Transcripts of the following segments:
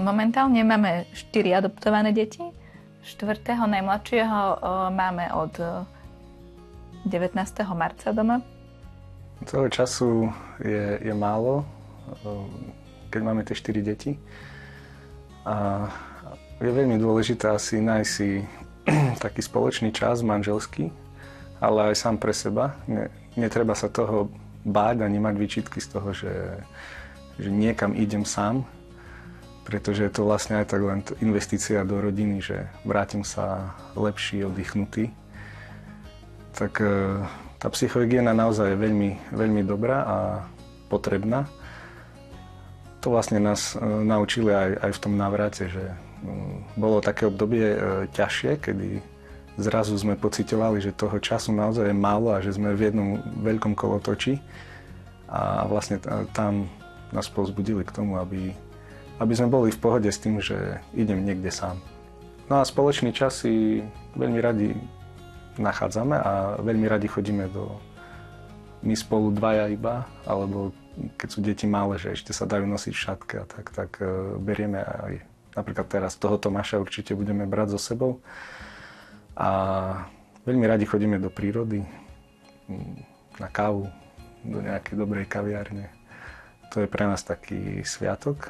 Momentálne máme 4 adoptované deti. 4. najmladšieho máme od 19. marca doma. Toho času je málo, keď máme tie 4 deti. A je veľmi dôležité asi nájsť si taký spoločný čas manželský, ale aj sám pre seba. Netreba sa toho báť a nemať výčitky z toho, že niekam idem sám, pretože je to vlastne aj tak len investícia do rodiny, že vrátim sa lepší, oddychnutý. Tak tá psychohygiena naozaj je veľmi, veľmi dobrá a potrebná. To vlastne nás naučili aj v tom návrate, že bolo také obdobie ťažšie, kedy zrazu sme pociťovali, že toho času naozaj je málo a že sme v jednom veľkom kolotočí. A vlastne tam nás povzbudili k tomu, aby sme boli v pohode s tým, že idem niekde sám. No a spoločný čas si veľmi radi nachádzame a veľmi radi chodíme my spolu dvaja iba, alebo keď sú deti malé, že ešte sa dajú nosiť v šatke a tak berieme aj napríklad teraz toho Tomáša určite budeme brať so sebou. A veľmi radi chodíme do prírody, na kávu, do nejakej dobrej kaviárne. To je pre nás taký sviatok.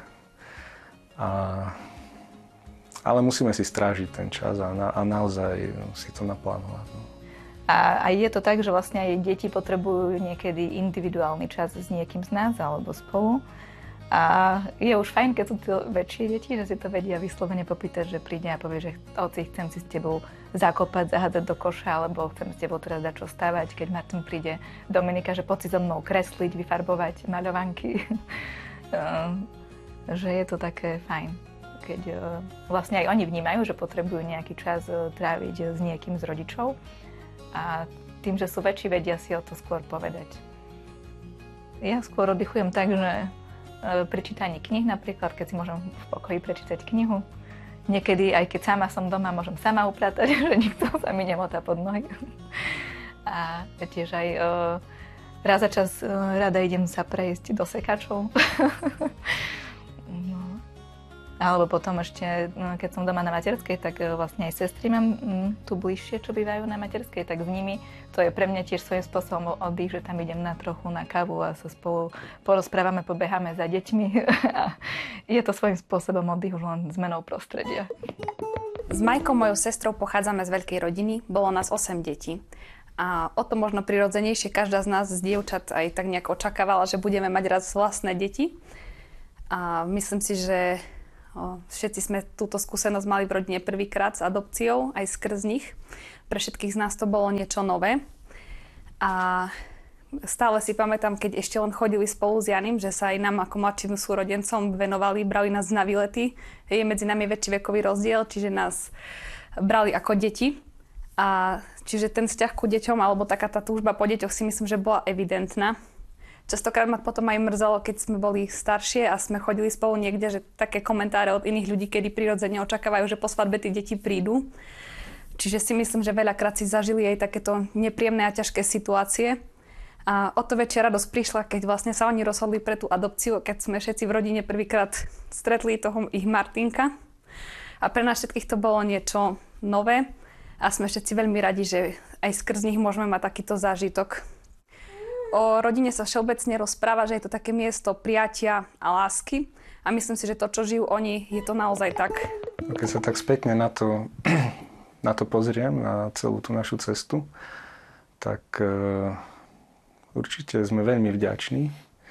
Ale musíme si strážiť ten čas a naozaj si to naplánovať. No. A je to tak, že vlastne aj deti potrebujú niekedy individuálny čas s niekým z nás alebo spolu. A je už fajn, keď sú to väčšie deti, že si to vedia vyslovene popýtať, že príde a povie, že oci, chcem si s tebou zakopať, zahádzať do koša, alebo chcem s tebou teraz dať čo stávať. Keď Martin príde, Dominika, že poď si so mnou kresliť, vyfarbovať maľovanky. Že je to také fajn, keď vlastne aj oni vnímajú, že potrebujú nejaký čas tráviť s niekým z rodičov. A tým, že sú väčší, vedia si o to skôr povedať. Ja skôr oddychujem tak, že pri čítaní kníh napríklad, keď si môžem v pokoji prečítať knihu. Niekedy, aj keď sama som doma, môžem sama upratať, že nikto sa mi nemotá pod nohy. A tiež aj raz za čas rada idem sa prejsť do sekačov. No. Alebo potom ešte, keď som doma na materskej, tak vlastne aj sestry mám tu bližšie, čo bývajú na materskej, tak s nimi to je pre mňa tiež svojím spôsobom oddych, že tam idem trochu na kávu a sa spolu porozprávame, pobeháme za deťmi. A je to svojím spôsobom oddych už len zmenou prostredia. S Majkou, mojou sestrou, pochádzame z veľkej rodiny, bolo nás 8 detí. A o to možno prirodzenejšie každá z nás, z dievčat, aj tak nejak očakávala, že budeme mať raz vlastné deti. A myslím si, že všetci sme túto skúsenosť mali v rodine prvýkrát s adopciou, aj skrz nich. Pre všetkých z nás to bolo niečo nové. A stále si pamätám, keď ešte len chodili spolu s Janim, že sa aj nám ako mladším súrodencom venovali, brali nás na výlety. Je medzi nami väčší vekový rozdiel, čiže nás brali ako deti. A čiže ten vzťah ku deťom, alebo taká tá túžba po deťoch si myslím, že bola evidentná. Častokrát ma potom aj mrzelo, keď sme boli staršie a sme chodili spolu niekde, že také komentáre od iných ľudí, kedy prirodzene očakávajú, že po svadbe tí deti prídu. Čiže si myslím, že veľakrát si zažili aj takéto nepríjemné a ťažké situácie. A o to väčšia radosť prišla, keď vlastne sa oni rozhodli pre tú adopciu, keď sme všetci v rodine prvýkrát stretli toho ich Martinka. A pre nás všetkých to bolo niečo nové a sme všetci veľmi radi, že aj skrz nich môžeme mať takýto zážitok. O rodine sa všeobecne rozpráva, že je to také miesto prijatia a lásky. A myslím si, že to, čo žijú oni, je to naozaj tak. Keď sa tak spätne na to pozriem, na celú tú našu cestu, tak určite sme veľmi vďační.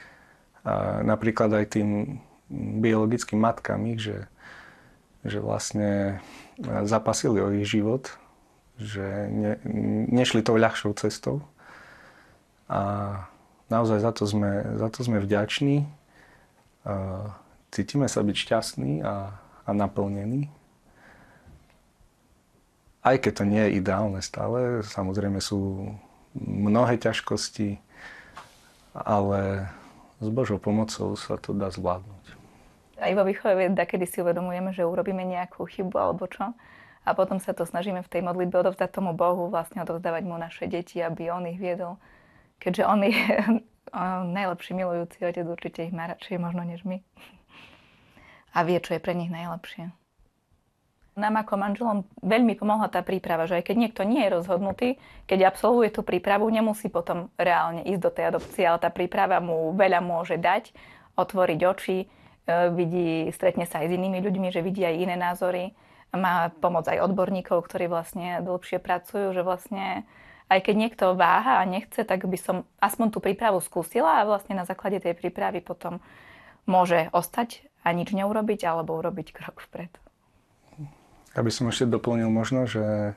A napríklad aj tým biologickým matkám ich, že vlastne zapasili o ich život, že nešli tou ľahšou cestou. A naozaj za to sme vďační. Cítime sa byť šťastní a naplnení. Aj keď to nie je ideálne stále, samozrejme sú mnohé ťažkosti, ale s Božou pomocou sa to dá zvládnuť. Aj vo výchove kedy si uvedomujeme, že urobíme nejakú chybu alebo čo. A potom sa to snažíme v tej modlitbe odovzdať tomu Bohu, vlastne odovzdávať mu naše deti, aby on ich viedol. Keďže on je najlepší milujúci otec, určite ich má radšej možno než my. a vie, čo je pre nich najlepšie. Nám ako manželom veľmi pomohla tá príprava, že aj keď niekto nie je rozhodnutý, keď absolvuje tú prípravu, nemusí potom reálne ísť do tej adopcie, ale tá príprava mu veľa môže dať, otvoriť oči, stretne sa aj s inými ľuďmi, že vidí aj iné názory, má pomoc aj odborníkov, ktorí vlastne dlhšie pracujú, že vlastne aj keď niekto váha a nechce, tak by som aspoň tú prípravu skúsila a vlastne na základe tej prípravy potom môže ostať a nič neurobiť alebo urobiť krok vpred. Ja by som ešte doplnil možno, že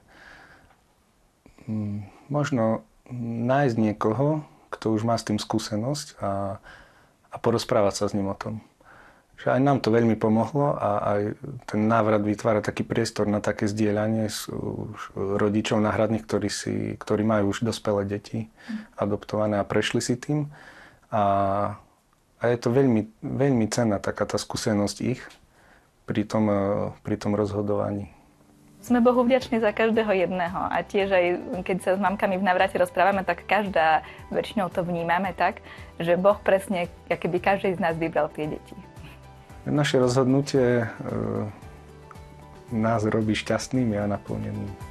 možno nájsť niekoho, kto už má s tým skúsenosť a porozprávať sa s ním o tom. Že aj nám to veľmi pomohlo a aj ten návrat vytvára taký priestor na také zdieľanie s rodičov náhradných, ktorí majú už dospelé deti adoptované a prešli si tým. A je to veľmi, veľmi cenná taká tá skúsenosť ich pri tom rozhodovaní. Sme Bohu vďační za každého jedného a tiež aj keď sa s mamkami v návrate rozprávame, tak každá väčšinou to vnímame tak, že Boh presne, akoby každý z nás vybral tie deti. Naše rozhodnutie nás robí šťastnými a naplnenými.